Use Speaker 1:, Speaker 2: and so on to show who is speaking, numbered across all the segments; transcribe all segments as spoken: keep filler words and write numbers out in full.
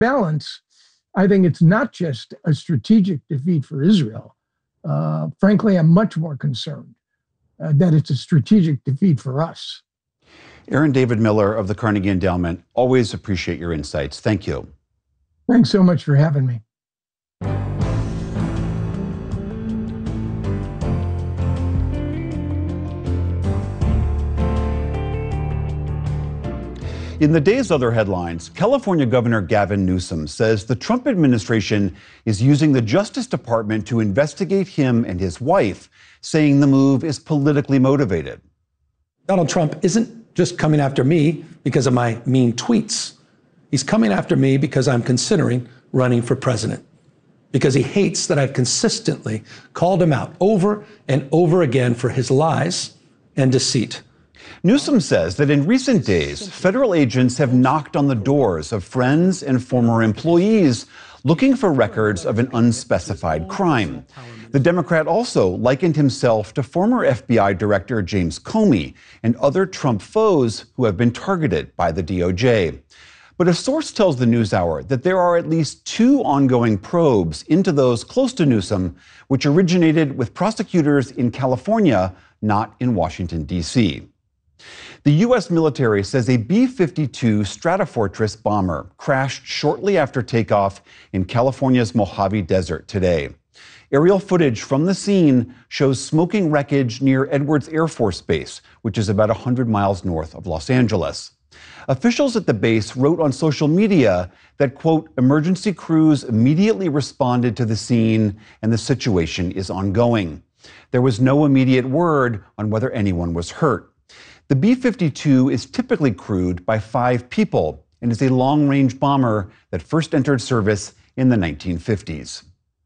Speaker 1: balance, I think it's not just a strategic defeat for Israel. Uh, frankly, I'm much more concerned uh, that it's a strategic defeat for us.
Speaker 2: Aaron David Miller of the Carnegie Endowment, always appreciate your insights. Thank you.
Speaker 1: Thanks so much for having me.
Speaker 2: In the day's other headlines, California Governor Gavin Newsom says the Trump administration is using the Justice Department to investigate him and his wife, saying the move is politically motivated.
Speaker 3: Donald Trump isn't just coming after me because of my mean tweets. He's coming after me because I'm considering running for president, because he hates that I've consistently called him out over and over again for his lies and deceit.
Speaker 2: Newsom says that in recent days, federal agents have knocked on the doors of friends and former employees looking for records of an unspecified crime. The Democrat also likened himself to former F B I Director James Comey and other Trump foes who have been targeted by the D O J. But a source tells the NewsHour that there are at least two ongoing probes into those close to Newsom, which originated with prosecutors in California, not in Washington, D C The U S military says a B fifty-two Stratofortress bomber crashed shortly after takeoff in California's Mojave Desert today. Aerial footage from the scene shows smoking wreckage near Edwards Air Force Base, which is about one hundred miles north of Los Angeles. Officials at the base wrote on social media that, quote, emergency crews immediately responded to the scene and the situation is ongoing. There was no immediate word on whether anyone was hurt. The B fifty-two is typically crewed by five people and is a long-range bomber that first entered service in the nineteen fifties.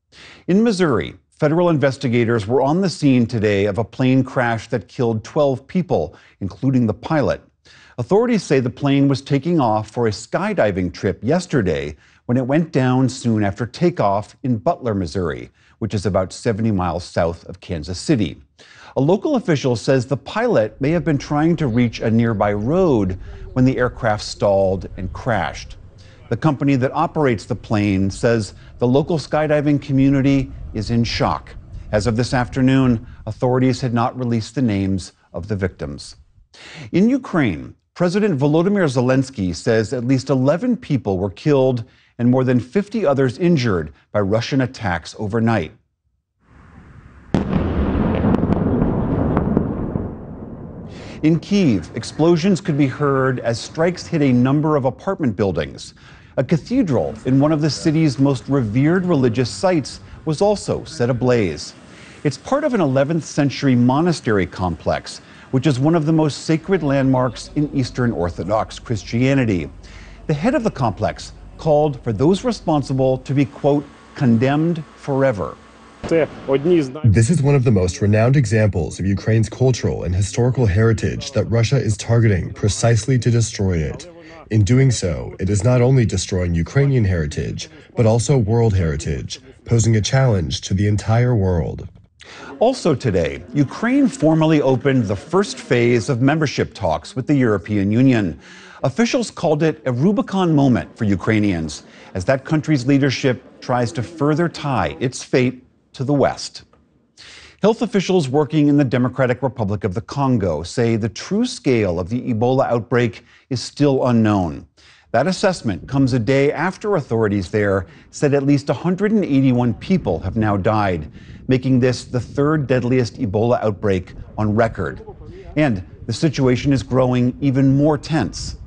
Speaker 2: In Missouri, federal investigators were on the scene today of a plane crash that killed twelve people, including the pilot. Authorities say the plane was taking off for a skydiving trip yesterday when it went down soon after takeoff in Butler, Missouri, which is about seventy miles south of Kansas City. A local official says the pilot may have been trying to reach a nearby road when the aircraft stalled and crashed. The company that operates the plane says the local skydiving community is in shock. As of this afternoon, authorities had not released the names of the victims. In Ukraine, President Volodymyr Zelensky says at least eleven people were killed and more than fifty others injured by Russian attacks overnight. In Kyiv, explosions could be heard as strikes hit a number of apartment buildings. A cathedral in one of the city's most revered religious sites was also set ablaze. It's part of an eleventh century monastery complex, which is one of the most sacred landmarks in Eastern Orthodox Christianity. The head of the complex called for those responsible to be, quote, condemned forever.
Speaker 4: This is one of the most renowned examples of Ukraine's cultural and historical heritage that Russia is targeting precisely to destroy it. In doing so, it is not only destroying Ukrainian heritage, but also world heritage, posing a challenge to the entire world.
Speaker 2: Also today, Ukraine formally opened the first phase of membership talks with the European Union. Officials called it a Rubicon moment for Ukrainians, as that country's leadership tries to further tie its fate to the West. Health officials working in the Democratic Republic of the Congo say the true scale of the Ebola outbreak is still unknown. That assessment comes a day after authorities there said at least one hundred eighty-one people have now died, making this the third deadliest Ebola outbreak on record. And the situation is growing even more tense.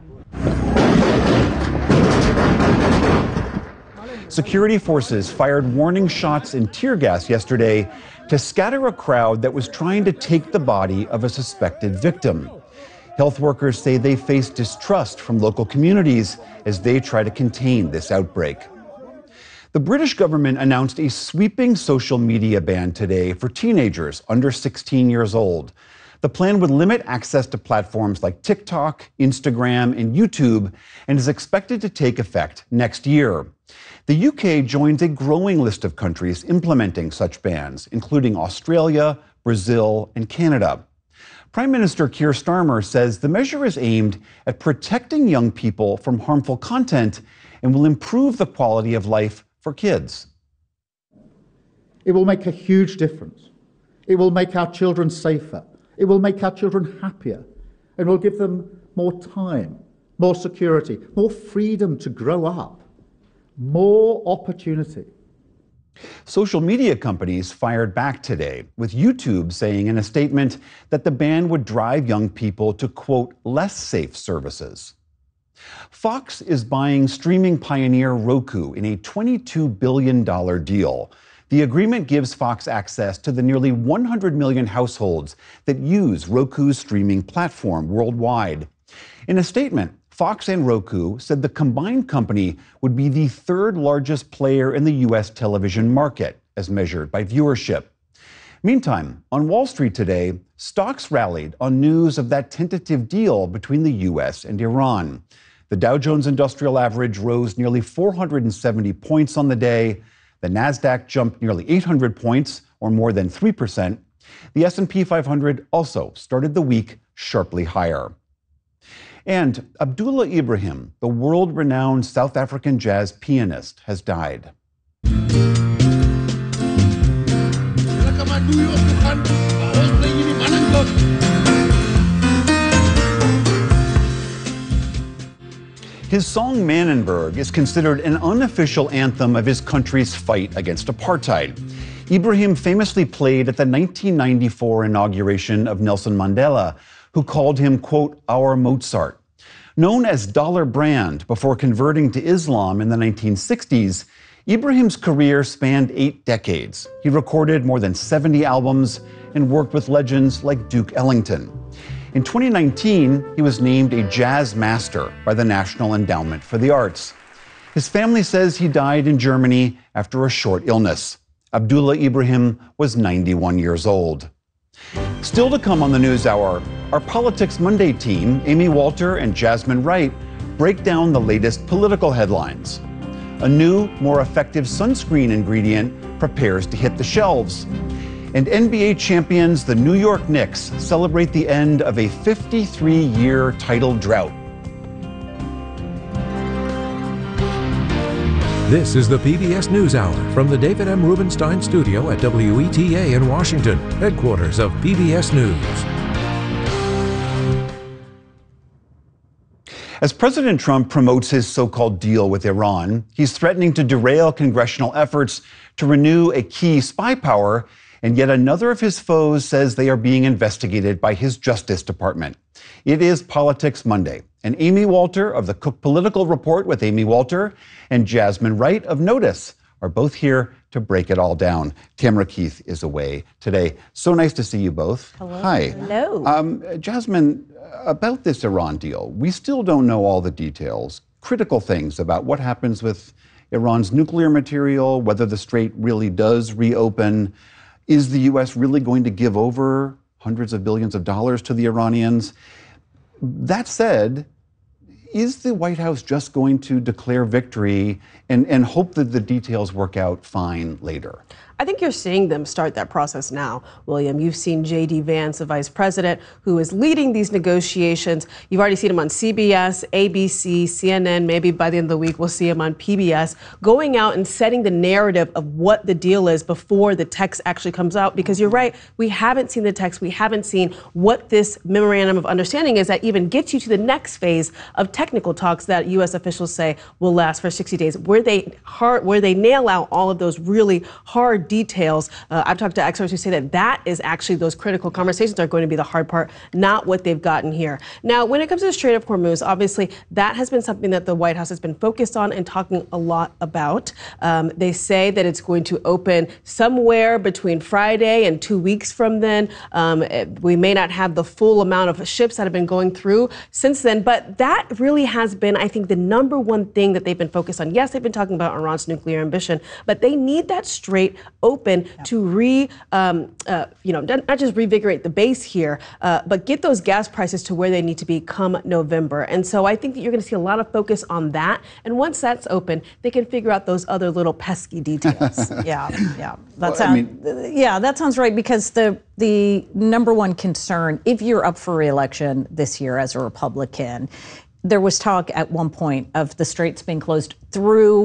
Speaker 2: Security forces fired warning shots and tear gas yesterday to scatter a crowd that was trying to take the body of a suspected victim. Health workers say they face distrust from local communities as they try to contain this outbreak. The British government announced a sweeping social media ban today for teenagers under sixteen years old. The plan would limit access to platforms like TikTok, Instagram, and YouTube, and is expected to take effect next year. The U K joins a growing list of countries implementing such bans, including Australia, Brazil, and Canada. Prime Minister Keir Starmer says the measure is aimed at protecting young people from harmful content and will improve the quality of life for kids.
Speaker 5: It will make a huge difference. It will make our children safer. It will make our children happier. And will give them more time, more security, more freedom to grow up, more opportunity.
Speaker 2: Social media companies fired back today, with YouTube saying in a statement that the ban would drive young people to, quote, less safe services. Fox is buying streaming pioneer Roku in a twenty-two billion dollars deal. The agreement gives Fox access to the nearly one hundred million households that use Roku's streaming platform worldwide. In a statement, Fox and Roku said the combined company would be the third largest player in the U S television market, as measured by viewership. Meantime, on Wall Street today, stocks rallied on news of that tentative deal between the U S and Iran. The Dow Jones Industrial Average rose nearly four hundred seventy points on the day. The Nasdaq jumped nearly eight hundred points, or more than three percent. The S and P five hundred also started the week sharply higher. And Abdullah Ibrahim, the world-renowned South African jazz pianist, has died. His song Manenberg is considered an unofficial anthem of his country's fight against apartheid. Ibrahim famously played at the nineteen ninety-four inauguration of Nelson Mandela, who called him, quote, our Mozart. Known as Dollar Brand before converting to Islam in the nineteen sixties, Ibrahim's career spanned eight decades. He recorded more than seventy albums and worked with legends like Duke Ellington. In twenty nineteen, he was named a jazz master by the National Endowment for the Arts. His family says he died in Germany after a short illness. Abdullah Ibrahim was ninety-one years old. Still to come on the NewsHour, our Politics Monday team, Amy Walter and Jasmine Wright, break down the latest political headlines. A new, more effective sunscreen ingredient prepares to hit the shelves. And N B A champions, the New York Knicks, celebrate the end of a fifty-three year title drought.
Speaker 6: This is the P B S NewsHour from the David M. Rubenstein studio at W E T A in Washington, headquarters of P B S News.
Speaker 2: As President Trump promotes his so-called deal with Iran, he's threatening to derail congressional efforts to renew a key spy power, and yet another of his foes says they are being investigated by his Justice Department. It is Politics Monday, and Amy Walter of the Cook Political Report with Amy Walter and Jasmine Wright of Notice are both here to break it all down. Tamara Keith is away today. So nice to see you both.
Speaker 7: Hello.
Speaker 2: Hi.
Speaker 7: Hello.
Speaker 2: Um, Jasmine, about this Iran deal, we still don't know all the details, critical things about what happens with Iran's nuclear material, whether the strait really does reopen. Is the U S really going to give over hundreds of billions of dollars to the Iranians? That said, is the White House just going to declare victory and, and hope that the details work out fine later?
Speaker 7: I think you're seeing them start that process now, William. You've seen J D Vance, the vice president, who is leading these negotiations. You've already seen him on C B S, A B C, C N N. Maybe by the end of the week, we'll see him on P B S, going out and setting the narrative of what the deal is before the text actually comes out. Because you're right, we haven't seen the text. We haven't seen what this memorandum of understanding is that even gets you to the next phase of technical talks that U S officials say will last for sixty days, where they hard, where they nail out all of those really hard details. Uh, I've talked to experts who say that that is actually those critical conversations are going to be the hard part, not what they've gotten here. Now, when it comes to the Strait of Hormuz, obviously that has been something that the White House has been focused on and talking a lot about. Um, they say that it's going to open somewhere between Friday and two weeks from then. Um, we may not have the full amount of ships that have been going through since then, but that really has been, I think, the number one thing that they've been focused on. Yes, they've been talking about Iran's nuclear ambition, but they need that strait open yeah. to re, um, uh, you know, not just revigorate the base here, uh, but get those gas prices to where they need to be come November. And so I think that you're going to see a lot of focus on that. And once that's open, they can figure out those other little pesky details.
Speaker 8: yeah, yeah, that
Speaker 2: well,
Speaker 8: sounds,
Speaker 2: I mean,
Speaker 8: yeah, that sounds right. Because the the number one concern, if you're up for re-election this year as a Republican, there was talk at one point of the straits being closed through